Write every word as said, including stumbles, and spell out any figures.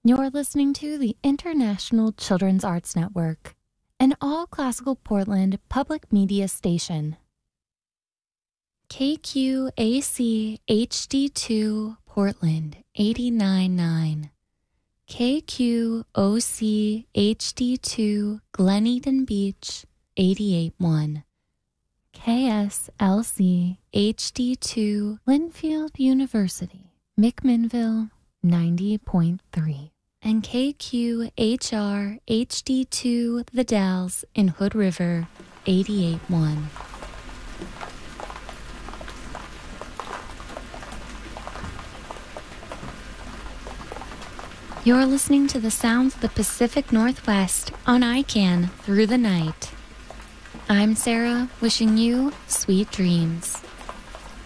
You're listening to the International Children's Arts Network, an all-classical Portland public media station. K Q A C H D two Portland eighty-nine point nine. K Q O C H D two Glen Eden Beach eighty-eight point one. K S L C H D two Linfield University, McMinnville ninety point three. And K Q H R H D two The Dalles in Hood River eighty-eight point one. You're listening to the sounds of the Pacific Northwest on I C A N Through the Night. I'm Sarah, wishing you sweet dreams.